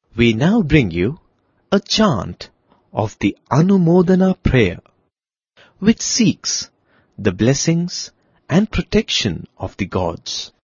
We now bring you a chant of the Anumodana prayer, which seeks the blessings and protection of the gods.